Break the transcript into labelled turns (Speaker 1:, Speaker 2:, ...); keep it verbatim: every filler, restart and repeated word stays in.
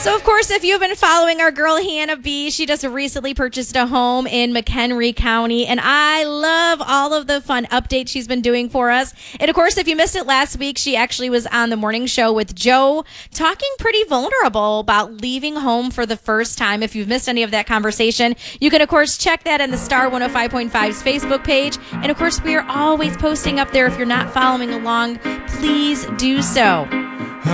Speaker 1: So, of course, if you've been following our girl Hannah B, she just recently purchased a home in McHenry County, and I love all of the fun updates she's been doing for us. And, of course, if you missed it last week, she actually was on the morning show with Joe talking pretty vulnerable about leaving home for the first time. If you've missed any of that conversation, you can, of course, check that in the Star one oh five point five's Facebook page. And, of course, we are always posting up there. If you're not following along, please do so.